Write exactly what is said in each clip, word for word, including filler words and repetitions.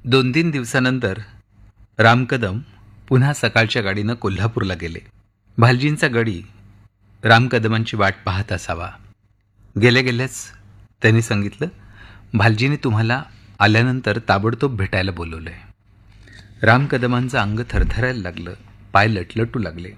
दोन तीन दिवसानंतर राम कदम पुन्हा सकाळच्या गाडीनं कोल्हापूरला गेले. भालजींचा गडी राम कदमांची वाट पाहत असावा. गेले गेलेच त्यांनी सांगितलं, भालजीने तुम्हाला आल्यानंतर ताबडतोब भेटायला बोलवलं आहे. राम कदमांचं अंग थरथरायला लागलं, पाय लटलटू लागले.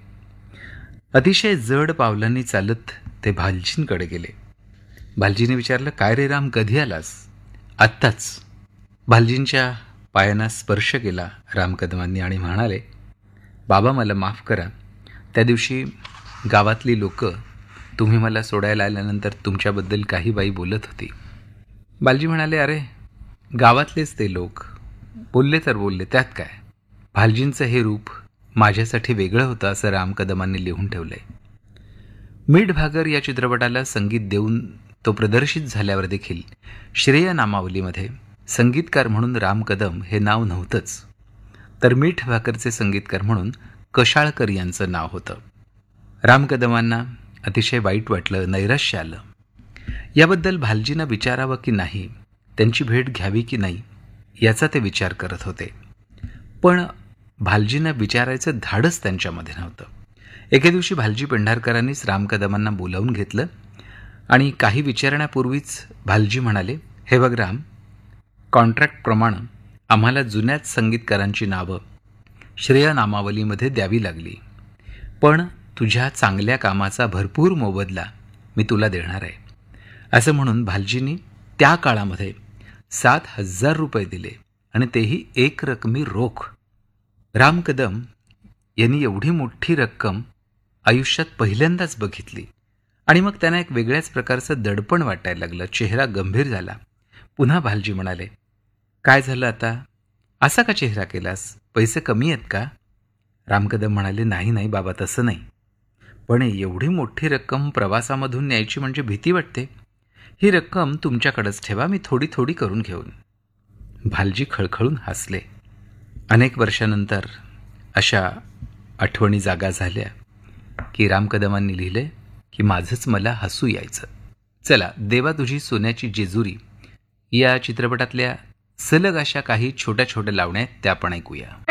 अतिशय जड पावलांनी चालत ते भालजींकडे गेले. भालजीने विचारलं, काय रे राम, कधी आलास? आत्ताच. भालजींच्या पायांना स्पर्श केला राम कदमांनी आणि म्हणाले, बाबा मला माफ करा. त्या दिवशी गावातली लोक तुम्ही मला सोडायला आल्यानंतर तुमच्याबद्दल काही बाई बोलत होती. भालजी म्हणाले, अरे गावातलेच ते लोक बोलले तर बोलले, त्यात काय. भालजींचं हे रूप माझ्यासाठी वेगळं होतं असं राम कदमांनी लिहून ठेवलंय. मीठ भागर या चित्रपटाला संगीत देऊन तो प्रदर्शित झाल्यावर देखील श्रेय नामावलीमध्ये संगीतकार म्हणून राम कदम हे नाव नव्हतंच, तर मीठ भाकरचे संगीतकार म्हणून कशाळकर यांचं नाव होतं. राम कदमांना अतिशय वाईट वाटलं, नैराश्य आलं. याबद्दल भालजींना विचारावं की नाही, त्यांची भेट घ्यावी की नाही याचा ते विचार करत होते. पण भालजींना विचारायचं धाडस त्यांच्यामध्ये नव्हतं. एके दिवशी भालजी पेंढारकरांनीच राम कदमांना बोलावून घेतलं आणि काही विचारण्यापूर्वीच भालजी म्हणाले, हे बघ राम, कॉन्ट्रॅक्टप्रमाणे आम्हाला जुन्याच संगीतकारांची नावं श्रेय नामावलीमध्ये द्यावी लागली, पण तुझ्या चांगल्या कामाचा भरपूर मोबदला मी तुला देणार आहे. असं म्हणून भालजींनी त्या काळामध्ये सात हजार रुपये दिले आणि तेही एक रकमी रोख. राम कदम यांनी एवढी मोठी रक्कम आयुष्यात पहिल्यांदाच बघितली आणि मग त्यांना एक वेगळ्याच प्रकारचं दडपण वाटायला लागलं. चेहरा गंभीर झाला. पुन्हा भालजी म्हणाले, काय झालं आता, असा का चेहरा केलास, पैसे कमी आहेत का? राम कदम म्हणाले, नाही नाही बाबा, तसं नाही, पण एवढी मोठी रक्कम प्रवासामधून न्यायची म्हणजे भीती वाटते. ही रक्कम तुमच्याकडेच ठेवा, मी थोडी थोडी करून घेऊन. भालजी खळखळून हसले. अनेक वर्षानंतर अशा आठवणी जागा झाल्या की राम कदमांनी लिहिले की माझंच मला हसू यायचं. चला, देवा तुझी सोन्याची जेजुरी या चित्रपटातल्या सलग अशा काही छोट्या छोट्या लावण्या त्या पण ऐकूया.